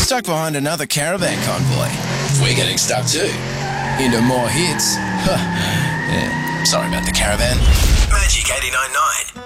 stuck behind another caravan convoy. We're getting stuck too. Into more hits. Yeah, sorry about the caravan. Magic 89.9.